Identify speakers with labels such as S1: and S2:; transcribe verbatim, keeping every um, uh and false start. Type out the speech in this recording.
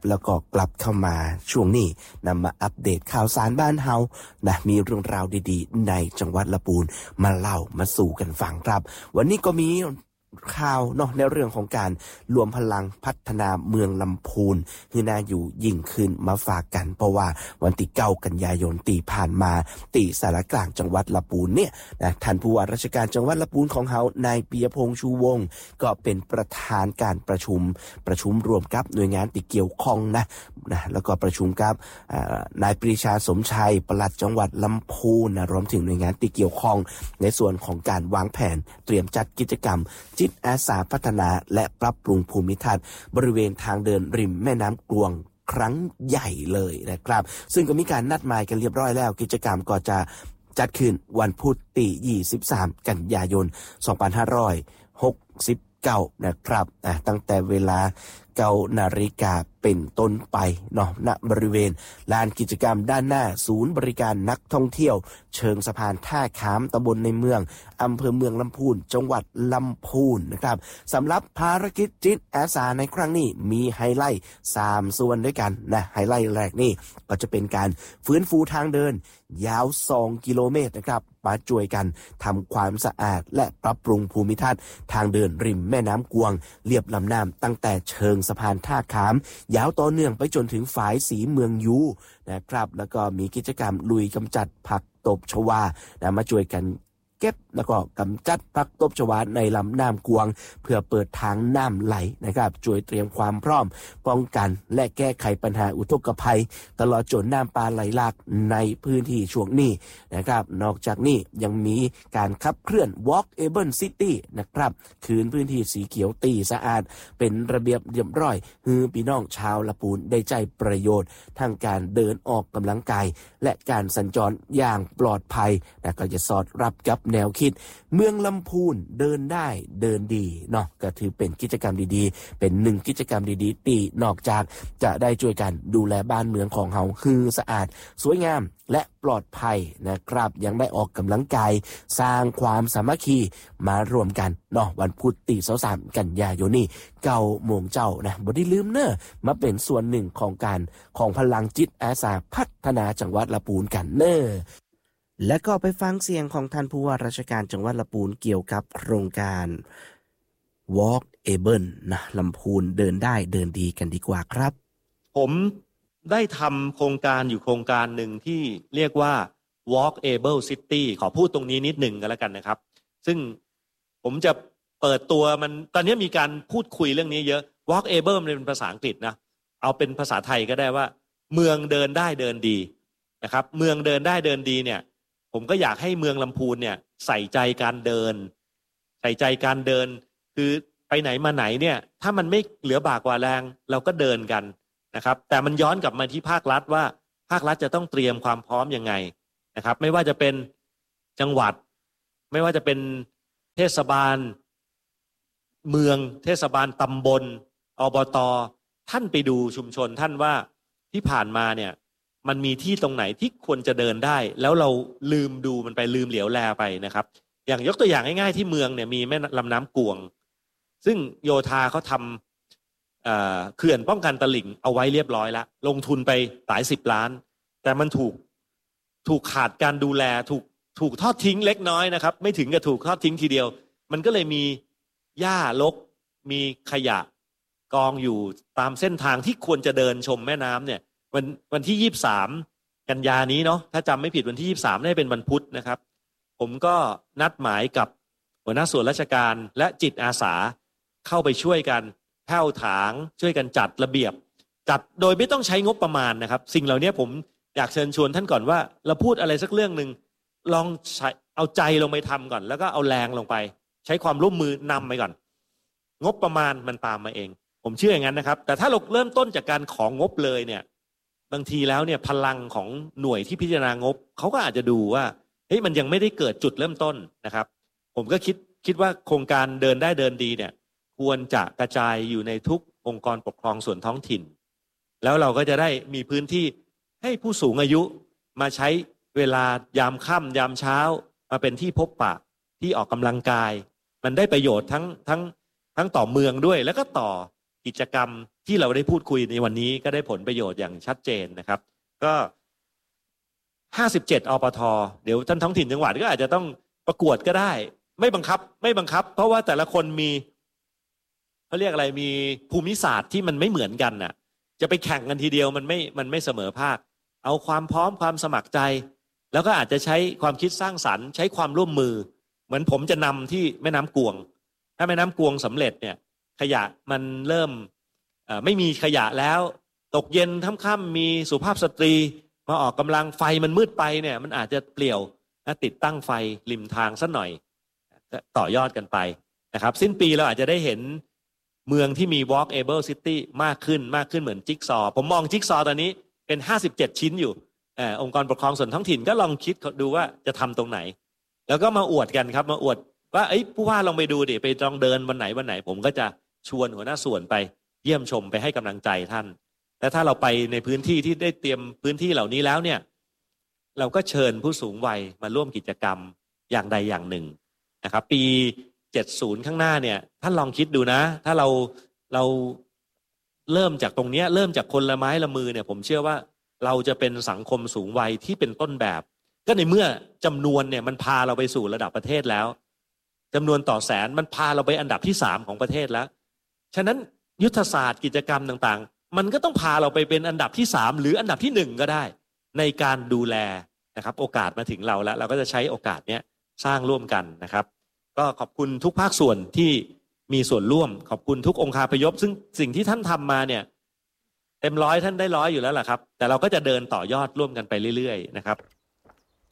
S1: แล้วก็กลับเข้ามาช่วงนี้นำมาอัปเดตข่าวสารบ้านเฮานะมีเรื่องราวดีๆในจังหวัดลำพูนมาเล่ามาสู่กันฟังครับวันนี้ก็มีข่าวเนาะในเรื่องของการรวมพลังพัฒนาเมืองลำพูนคือน่าอยู่ยิ่งขึ้นมาฝากกันเพราะว่าวันที่เก้ากันยายนตีผ่านมาตีสารกลางจังหวัดลำพูนเนี่ยนะท่านผู้ว่าราชการจังหวัดลำพูนของเฮานายปิยพงษ์ชูวงศ์ก็เป็นประธานการประชุมประชุมรวมกับหน่วยงานที่เกี่ยวข้องนะนะแล้วก็ประชุมกับนายปรีชาสมชัยปลัดจังหวัดลำพูนนะรวมถึงหน่วยงานที่เกี่ยวข้องในส่วนของการวางแผนเตรียมจัดกิจกรรมจิตอาสาพัฒนาและปรับปรุงภูมิทัศน์บริเวณทางเดินริมแม่น้ำกลวงครั้งใหญ่เลยนะครับซึ่งก็มีการนัดหมายกันเรียบร้อยแล้วกิจกรรมก็จะจัดขึ้นวันพุธที่ยี่สิบสามกันยายนสองพันห้าร้อยหกสิบเก้านะครับตั้งแต่เวลาเก้านาฬิกาเป็นต้นไปเนาะณบริเวณลานกิจกรรมด้านหน้าศูนย์บริการนักท่องเที่ยวเชิงสะพานท่าขามตำบลในเมืองอำเภอเมืองลำพูนจังหวัดลำพูนนะครับสำหรับภารกิจจิตอาสาในครั้งนี้มีไฮไลท์สามส่วนด้วยกันนะไฮไลท์แรกนี่ก็จะเป็นการฟื้นฟูทางเดินยาวสองกิโลเมตรนะครับมาช่วยกันทำความสะอาดและปรับปรุงภูมิทัศน์ทางเดินริมแม่น้ำกวงเลียบลำน้ำตั้งแต่เชิงสะพานท่าขามยาวต่อเนื่องไปจนถึงฝายสีเมืองยูนะครับแล้วก็มีกิจกรรมลุยกำจัดผักตบชวานะมาช่วยกันเก็บแล้วก็กำจัดผักตบชวาในลำน้ำกวงเพื่อเปิดทางน้ำไหลนะครับช่วยเตรียมความพร้อมป้องกันและแก้ไขปัญหาอุทกภัยตลอดจนน้ำปลาไหลหลากในพื้นที่ช่วงนี้นะครับนอกจากนี้ยังมีการขับเคลื่อน Walkable City นะครับคืนพื้นที่สีเขียวตีสะอาดเป็นระเบียบเรียบร้อยฮือพี่น้องชาวลำพูนได้ใจประโยชน์ทั้งการเดินออกกำลังกายและการสัญจรอย่างปลอดภัยและก็จะสอดรับกับแนวคิดเมืองลำพูนเดินได้เดินดีเนาะก็ถือเป็นกิจกรรมดีๆเป็นหนึ่งกิจกรรมดีๆที่นอกจากจะได้ช่วยกันดูแลบ้านเมืองของเฮาคือสะอาดสวยงามและปลอดภัยนะครับยังได้ออกกำลังกายสร้างความสามัคคีมารวมกันเนาะวันพุธที่ยี่สิบสามกันยายนนี้เก้าโมงเจ้านะบ่ได้ลืมเนอะมาเป็นส่วนหนึ่งของการของพลังจิตอาสาพัฒนาจังหวัดลำพูนกันเนอะและก็ไปฟังเสียงของท่านผู้ว่าราชการจังหวัดลำพูนเกี่ยวกับโครงการ Walkable นะลำพูนเดินได้เดินดีกันดีกว่าครับ
S2: ผมได้ทำโครงการอยู่โครงการหนึ่งที่เรียกว่า Walkable City ขอพูดตรงนี้นิดหนึ่งกันแล้วกันนะครับซึ่งผมจะเปิดตัวมันตอนนี้มีการพูดคุยเรื่องนี้เยอะ Walkable มันเป็นภาษาอังกฤษนะเอาเป็นภาษาไทยก็ได้ว่าเมืองเดินได้เดินดีนะครับเมืองเดินได้เดินดีเนี่ยผมก็อยากให้เมืองลำพูนเนี่ยใส่ใจการเดินใส่ใจการเดินคือไปไหนมาไหนเนี่ยถ้ามันไม่เหลือบากกว่าแรงเราก็เดินกันนะครับแต่มันย้อนกลับมาที่ภาครัฐว่าภาครัฐจะต้องเตรียมความพร้อมยังไงนะครับไม่ว่าจะเป็นจังหวัดไม่ว่าจะเป็นเทศบาลเมืองเทศบาลตำบลอบต.ท่านไปดูชุมชนท่านว่าที่ผ่านมาเนี่ยมันมีที่ตรงไหนที่ควรจะเดินได้แล้วเราลืมดูมันไปลืมเหลียวแลไปนะครับอย่างยกตัวอย่างง่ายๆที่เมืองเนี่ยมีแม่ลำน้ำกวงซึ่งโยธาเขาทำเอ่อเขื่อนป้องกันตลิ่งเอาไว้เรียบร้อยแล้วลงทุนไปหลายสิบล้านแต่มันถูกถูกขาดการดูแลถูกถูกทอดทิ้งเล็กน้อยนะครับไม่ถึงกับถูกทอดทิ้งทีเดียวมันก็เลยมีหญ้ารกมีขยะกองอยู่ตามเส้นทางที่ควรจะเดินชมแม่น้ำเนี่ยวันวันที่ยี่สิบสามกันยานี้เนาะถ้าจำไม่ผิดวันที่ยี่สิบสามได้เป็นวันพุธนะครับผมก็นัดหมายกับหัวหน้าส่วนราชการและจิตอาสาเข้าไปช่วยกันแผ้วถางช่วยกันจัดระเบียบจัดโดยไม่ต้องใช้งบประมาณนะครับสิ่งเหล่านี้ผมอยากเชิญชวนท่านก่อนว่าเราพูดอะไรสักเรื่องนึงลองเอาใจลงไปทำก่อนแล้วก็เอาแรงลงไปใช้ความร่วมมือนำไปก่อนงบประมาณมันตามมาเองผมเชื่ออย่างนั้นนะครับแต่ถ้าเราเริ่มต้นจากการของงบเลยเนี่ยบางทีแล้วเนี่ยพลังของหน่วยที่พิจารณางบเขาก็อาจจะดูว่าเฮ้ยมันยังไม่ได้เกิดจุดเริ่มต้นนะครับผมก็คิดคิดว่าโครงการเดินได้เดินดีเนี่ยควรจะกระจายอยู่ในทุกองค์กรปกครองส่วนท้องถิ่นแล้วเราก็จะได้มีพื้นที่ให้ผู้สูงอายุมาใช้เวลายามค่ำยามเช้ามาเป็นที่พบปะที่ออกกำลังกายมันได้ประโยชน์ทั้งทั้งทั้งต่อเมืองด้วยแล้วก็ต่อกิจกรรมที่เราได้พูดคุยในวันนี้ก็ได้ผลประโยชน์อย่างชัดเจนนะครับก็ห้าสิบเจ็ดอปท.เดี๋ยวท่านท้องถิ่นจังหวัดก็อาจจะต้องประกวดก็ได้ไม่บังคับไม่บังคับเพราะว่าแต่ละคนมีเขาเรียกอะไรมีภูมิศาสตร์ที่มันไม่เหมือนกันน่ะจะไปแข่งกันทีเดียวมันไม่มันไม่เสมอภาคเอาความพร้อมความสมัครใจแล้วก็อาจจะใช้ความคิดสร้างสรรค์ใช้ความร่วมมือเหมือนผมจะนำที่แม่น้ำกวงถ้าแม่น้ำกวงสำเร็จเนี่ยขยะมันเริ่มไม่มีขยะแล้วตกเย็นค่ำๆมีสุภาพสตรีมาออกกำลังไฟมันมืดไปเนี่ยมันอาจจะเปลี่ยวติดตั้งไฟริมทางสักหน่อยต่อยอดกันไปนะครับสิ้นปีเราอาจจะได้เห็นเมืองที่มี walkable city มากขึ้นมากขึ้นเหมือนจิ๊กซอผมมองจิ๊กซอตอนนี้เป็นห้าสิบเจ็ดชิ้นอยู่อองค์กรปกครองส่วนท้องถิ่นก็ลองคิดดูว่าจะทำตรงไหนแล้วก็มาอวดกันครับมาอวดว่าไอ้ผู้ว่าลองไปดูดิไปลองเดินวันไหนวันไหนผมก็จะชวนหัวหน้าส่วนไปเยี่ยมชมไปให้กำลังใจท่านและถ้าเราไปในพื้นที่ที่ได้เตรียมพื้นที่เหล่านี้แล้วเนี่ยเราก็เชิญผู้สูงวัยมาร่วมกิจกรรมอย่างใดอย่างหนึ่งนะครับปีเจ็ดสิบข้างหน้าเนี่ยท่านลองคิดดูนะถ้าเราเราเริ่มจากตรงนี้เริ่มจากคนละไม้ละมือเนี่ยผมเชื่อว่าเราจะเป็นสังคมสูงวัยที่เป็นต้นแบบก็ในเมื่อจำนวนเนี่ยมันพาเราไปสู่ระดับประเทศแล้วจำนวนต่อแสนมันพาเราไปอันดับที่สามของประเทศแล้วฉะนั้นยุทธศาสตร์กิจกรรมต่างๆมันก็ต้องพาเราไปเป็นอันดับที่สามหรืออันดับที่หนึ่งก็ได้ในการดูแลนะครับโอกาสมาถึงเราแล้วเราก็จะใช้โอกาสเนี้ยสร้างร่วมกันนะครับก็ขอบคุณทุกภาคส่วนที่มีส่วนร่วมขอบคุณทุกองค์คาพยพซึ่งสิ่งที่ท่านทำมาเนี่ยเต็มร้อยท่านได้ร้อยอยู่แล้วล่ะครับแต่เราก็จะเดินต่อยอดร่วมกันไปเรื่อยๆนะครับ